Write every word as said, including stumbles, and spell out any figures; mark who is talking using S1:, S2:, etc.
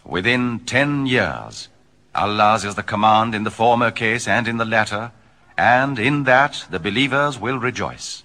S1: within ten years. Allah's is the command in the former case and in the latter, and in that the believers will rejoice.